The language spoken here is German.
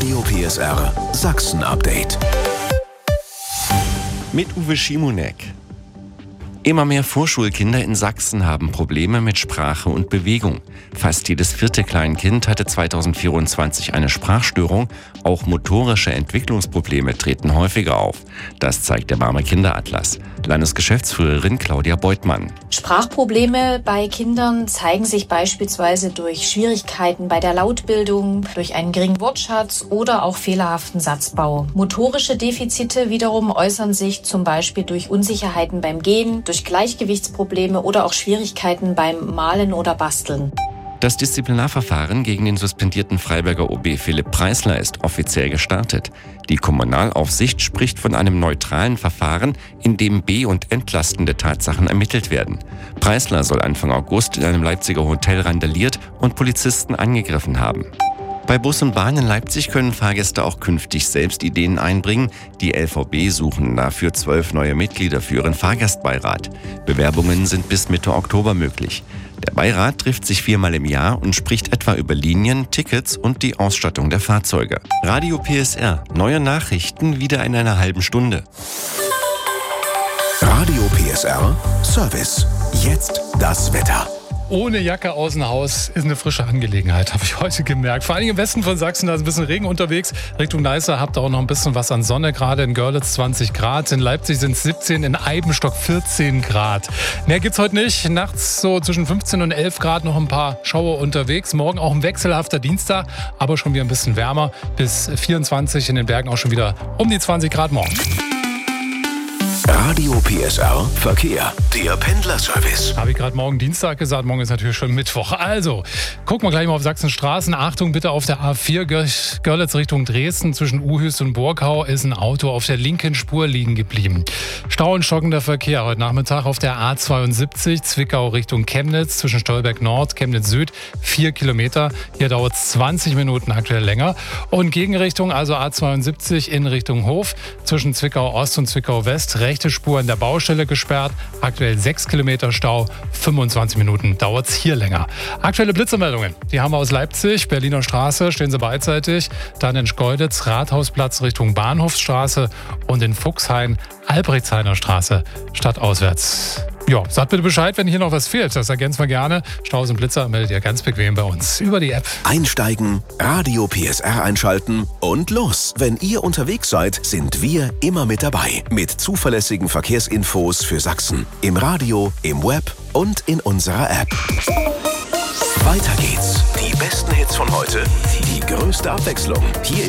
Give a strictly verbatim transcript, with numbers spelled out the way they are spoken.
Radio P S R Sachsen-Update. Mit Uwe Schimonek. Immer mehr Vorschulkinder in Sachsen haben Probleme mit Sprache und Bewegung. Fast jedes vierte Kleinkind hatte zweitausendvierundzwanzig eine Sprachstörung. Auch motorische Entwicklungsprobleme treten häufiger auf. Das zeigt der Barmer Kinderatlas. Landesgeschäftsführerin Claudia Beutmann. Sprachprobleme bei Kindern zeigen sich beispielsweise durch Schwierigkeiten bei der Lautbildung, durch einen geringen Wortschatz oder auch fehlerhaften Satzbau. Motorische Defizite wiederum äußern sich zum Beispiel durch Unsicherheiten beim Gehen, durch Gleichgewichtsprobleme oder auch Schwierigkeiten beim Malen oder Basteln. Das Disziplinarverfahren gegen den suspendierten Freiberger O B Philipp Preisler ist offiziell gestartet. Die Kommunalaufsicht spricht von einem neutralen Verfahren, in dem be- und entlastende Tatsachen ermittelt werden. Preisler soll Anfang August in einem Leipziger Hotel randaliert und Polizisten angegriffen haben. Bei Bus und Bahn in Leipzig können Fahrgäste auch künftig selbst Ideen einbringen. Die L V B suchen dafür zwölf neue Mitglieder für ihren Fahrgastbeirat. Bewerbungen sind bis Mitte Oktober möglich. Der Beirat trifft sich viermal im Jahr und spricht etwa über Linien, Tickets und die Ausstattung der Fahrzeuge. Radio P S R, neue Nachrichten wieder in einer halben Stunde. Radio P S R Service. Jetzt das Wetter. Ohne Jacke aus dem Haus ist eine frische Angelegenheit, habe ich heute gemerkt. Vor allem im Westen von Sachsen, da ist ein bisschen Regen unterwegs. Richtung Neiße habt ihr auch noch ein bisschen was an Sonne, gerade in Görlitz zwanzig Grad. In Leipzig sind es siebzehn, in Eibenstock vierzehn Grad. Mehr gibt's heute nicht. Nachts so zwischen fünfzehn und elf Grad noch ein paar Schauer unterwegs. Morgen auch ein wechselhafter Dienstag, aber schon wieder ein bisschen wärmer. Bis vierundzwanzig, in den Bergen auch schon wieder um die zwanzig Grad morgen. Radio P S R Verkehr, der Pendlerservice. Habe ich gerade morgen Dienstag gesagt, morgen ist natürlich schon Mittwoch. Also, gucken wir gleich mal auf Sachsenstraßen. Achtung bitte auf der A vier Görlitz Richtung Dresden. Zwischen Uhüst und Burgau ist ein Auto auf der linken Spur liegen geblieben. Stau und stockender Verkehr heute Nachmittag auf der A zweiundsiebzig Zwickau Richtung Chemnitz. Zwischen Stolberg Nord, Chemnitz Süd, vier Kilometer. Hier dauert es zwanzig Minuten aktuell länger. Und Gegenrichtung, also A zweiundsiebzig in Richtung Hof. Zwischen Zwickau Ost und Zwickau West, rechte Spur an der Baustelle gesperrt. Aktuell sechs Kilometer Stau, fünfundzwanzig Minuten dauert es hier länger. Aktuelle Blitzermeldungen, die haben wir aus Leipzig, Berliner Straße, stehen sie beidseitig. Dann in Schkeuditz, Rathausplatz Richtung Bahnhofsstraße und in Fuchshain, Albrechtshainer Straße, stadtauswärts. Ja, sagt bitte Bescheid, wenn hier noch was fehlt. Das ergänzen wir gerne. Staus und Blitzer meldet ihr ganz bequem bei uns über die App. Einsteigen, Radio P S R einschalten und los. Wenn ihr unterwegs seid, sind wir immer mit dabei. Mit zuverlässigen Verkehrsinfos für Sachsen. Im Radio, im Web und in unserer App. Weiter geht's. Die besten Hits von heute, die größte Abwechslung. Hier